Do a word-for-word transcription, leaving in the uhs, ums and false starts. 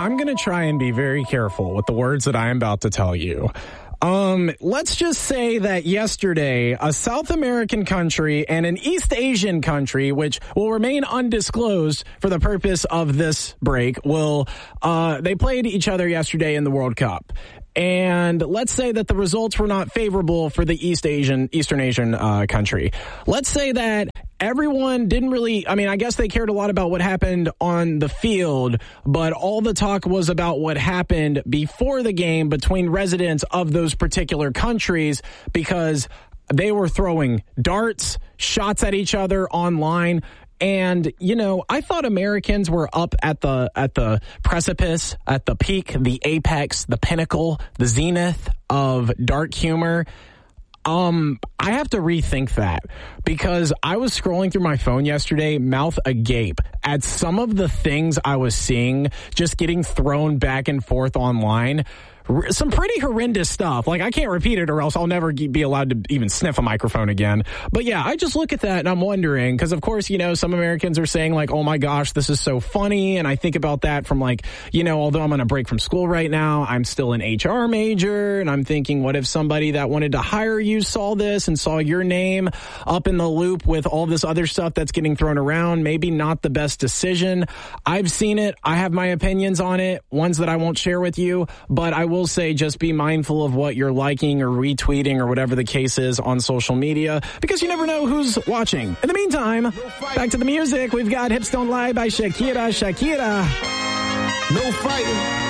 I'm going to try and be very careful with the words that I am about to tell you. Um, let's just say that yesterday, a South American country and an East Asian country, which will remain undisclosed for the purpose of this break, will, uh, they played each other yesterday in the World Cup. And let's say that the results were not favorable for the East Asian, Eastern Asian, uh, country. Let's say that everyone didn't really, I mean, I guess they cared a lot about what happened on the field, but all the talk was about what happened before the game between residents of those particular countries, because they were throwing darts, shots at each other online. And, you know, I thought Americans were up at the at the precipice, at the peak, the apex, the pinnacle, the zenith of dark humor. Um, I have to rethink that, because I was scrolling through my phone yesterday, mouth agape, at some of the things I was seeing just getting thrown back and forth online. Some pretty horrendous stuff. Like, I can't repeat it or else I'll never be allowed to even sniff a microphone again. But yeah, I just look at that and I'm wondering, because of course, you know, some Americans are saying like, oh my gosh, this is so funny. And I think about that from like, you know, although I'm on a break from school right now, I'm still an H R major. And I'm thinking, what if somebody that wanted to hire you saw this and saw your name up in the loop with all this other stuff that's getting thrown around? Maybe not the best decision. I've seen it. I have my opinions on it, ones that I won't share with you, but I will say just be mindful of what you're liking or retweeting or whatever the case is on social media, because you never know who's watching. In the meantime, back to the music. We've got Hips Don't Lie by Shakira. Shakira. No fighting.